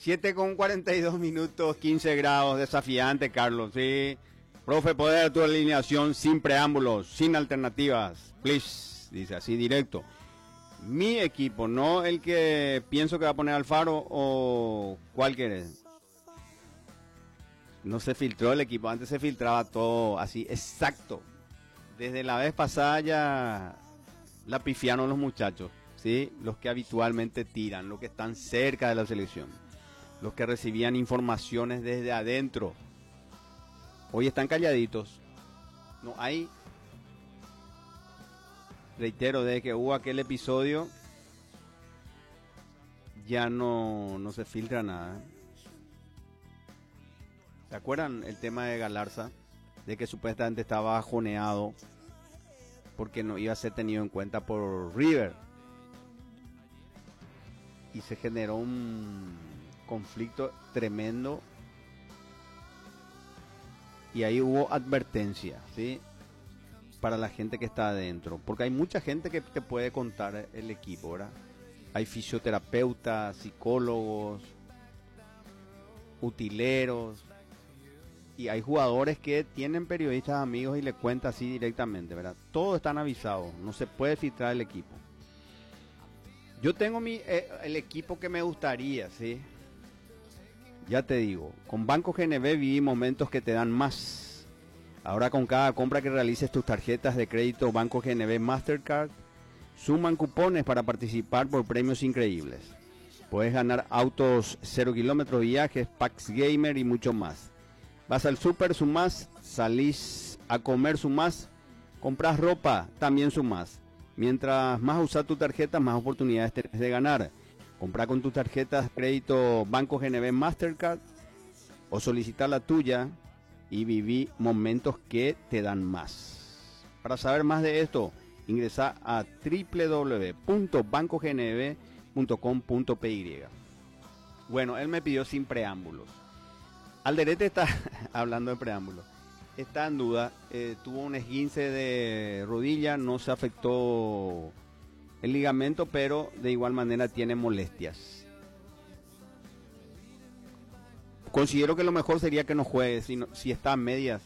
7:42, 15 grados, desafiante, Carlos, sí. Profe, poder tu alineación sin preámbulos, sin alternativas, please, dice así directo. Mi equipo, no el que pienso que va a poner Alfaro o cuál querés. No se filtró el equipo, antes se filtraba todo así, exacto. Desde la vez pasada ya la pifiaron los muchachos, ¿sí? Los que habitualmente tiran, los que están cerca de la selección, los que recibían informaciones desde adentro. Hoy están calladitos. No hay, reitero, desde que hubo aquel episodio, ya no se filtra nada. ¿Se acuerdan el tema de Galarza? De que supuestamente estaba bajoneado porque no iba a ser tenido en cuenta por River. Y se generó un conflicto tremendo. Y ahí hubo advertencia, ¿sí? Para la gente que está adentro. Porque hay mucha gente que te puede contar el equipo, ¿verdad? Hay fisioterapeutas, psicólogos, utileros. Y hay jugadores que tienen periodistas amigos y le cuentan así directamente, ¿verdad? Todos están avisados, no se puede filtrar el equipo. Yo tengo el equipo que me gustaría, ¿sí? Ya te digo, con Banco GNB viví momentos que te dan más. Ahora con cada compra que realices tus tarjetas de crédito Banco GNB Mastercard, suman cupones para participar por premios increíbles. Puedes ganar autos 0 kilómetros, viajes, packs gamer y mucho más. Vas al súper, sumás, salís a comer, sumás, compras ropa, también sumás. Mientras más usas tu tarjeta, más oportunidades tenés de ganar. Compra con tus tarjetas crédito Banco GNB Mastercard o solicita la tuya y viví momentos que te dan más. Para saber más de esto, ingresa a www.bancognb.com.py. Bueno, él me pidió sin preámbulos. Alderete está, hablando de preámbulo, está en duda, tuvo un esguince de rodilla, no se afectó el ligamento, pero de igual manera tiene molestias. Considero que lo mejor sería que no juegue, si está a medias,